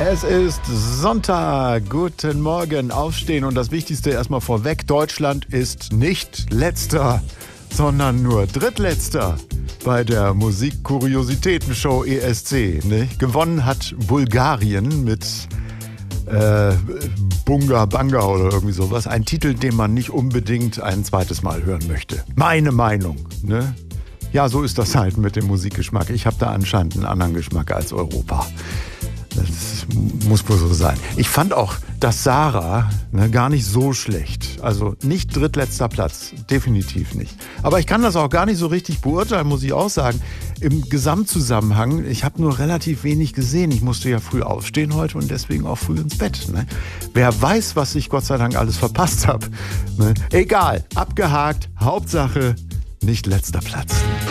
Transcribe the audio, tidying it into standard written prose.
Es ist Sonntag. Guten Morgen, aufstehen und das Wichtigste erstmal vorweg. Deutschland ist nicht Letzter, sondern nur Drittletzter bei der Musik-Kuriositäten-Show ESC. Ne? Gewonnen hat Bulgarien mit Bunga Banga oder irgendwie sowas. Ein Titel, den man nicht unbedingt ein zweites Mal hören möchte. Meine Meinung, ne? Ja, so ist das halt mit dem Musikgeschmack. Ich habe da anscheinend einen anderen Geschmack als Europa. Das muss wohl so sein. Ich fand auch das Sarah gar nicht so schlecht. Also nicht drittletzter Platz, definitiv nicht. Aber ich kann das auch gar nicht so richtig beurteilen, muss ich auch sagen. Im Gesamtzusammenhang, ich habe nur relativ wenig gesehen. Ich musste ja früh aufstehen heute und deswegen auch früh ins Bett. Ne? Wer weiß, was ich Gott sei Dank alles verpasst habe. Ne? Egal, abgehakt, Hauptsache nicht letzter Platz.